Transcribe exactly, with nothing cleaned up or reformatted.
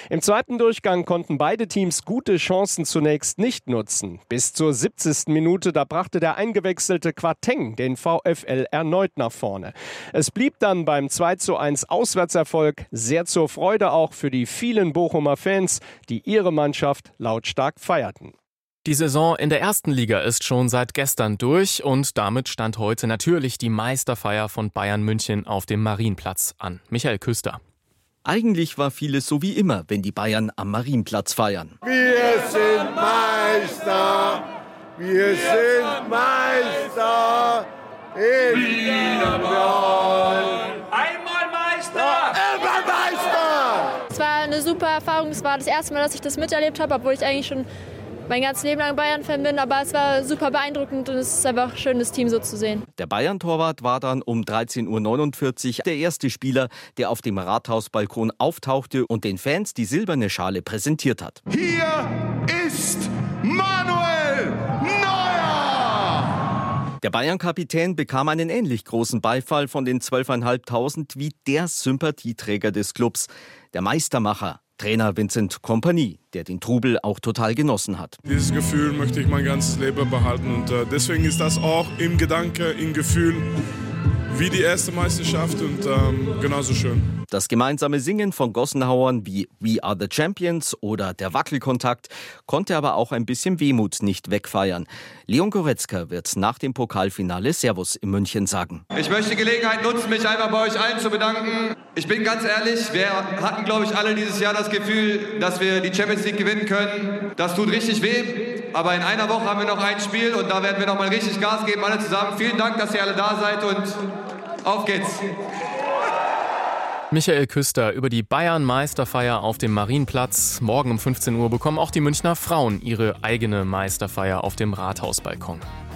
Im zweiten Durchgang konnten beide Teams gute Chancen zunächst nicht nutzen. Bis zur siebzigsten Minute, da brachte der eingewechselte Quateng den VfL erneut nach vorne. Es blieb dann beim zwei zu eins Auswärtserfolg, sehr zur Freude auch für die vielen Bochumer Fans, die ihre Mannschaft lautstark feierten. Die Saison in der ersten Liga ist schon seit gestern durch und damit stand heute natürlich die Meisterfeier von Bayern München auf dem Marienplatz an. Michael Küster. Eigentlich war vieles so wie immer, wenn die Bayern am Marienplatz feiern. Wir sind Meister, wir sind Meister in Wiederball. Einmal Meister! Immer Meister! Es war eine super Erfahrung. Es war das erste Mal, dass ich das miterlebt habe, obwohl ich eigentlich schon mein ganzes Leben lang Bayern-Fan bin. Aber es war super beeindruckend und es ist einfach schön, das Team so zu sehen. Der Bayern-Torwart war dann um dreizehn Uhr neunundvierzig der erste Spieler, der auf dem Rathausbalkon auftauchte und den Fans die silberne Schale präsentiert hat. Hier ist Manuel Neuer! Der Bayern-Kapitän bekam einen ähnlich großen Beifall von den zwölftausendfünfhundert wie der Sympathieträger des Clubs, der Meistermacher. Trainer Vincent Kompany, der den Trubel auch total genossen hat. Dieses Gefühl möchte ich mein ganzes Leben behalten und äh, deswegen ist das auch im Gedanke, im Gefühl wie die erste Meisterschaft und ähm, genauso schön. Das gemeinsame Singen von Gossenhauern wie We Are the Champions oder der Wackelkontakt konnte aber auch ein bisschen Wehmut nicht wegfeiern. Leon Goretzka wird nach dem Pokalfinale Servus in München sagen. Ich möchte die Gelegenheit nutzen, mich einfach bei euch allen zu bedanken. Ich bin ganz ehrlich, wir hatten, glaube ich, alle dieses Jahr das Gefühl, dass wir die Champions League gewinnen können. Das tut richtig weh, aber in einer Woche haben wir noch ein Spiel und da werden wir noch mal richtig Gas geben, alle zusammen. Vielen Dank, dass ihr alle da seid und auf geht's. Michael Küster über die Bayern-Meisterfeier auf dem Marienplatz. Morgen um fünfzehn Uhr bekommen auch die Münchner Frauen ihre eigene Meisterfeier auf dem Rathausbalkon.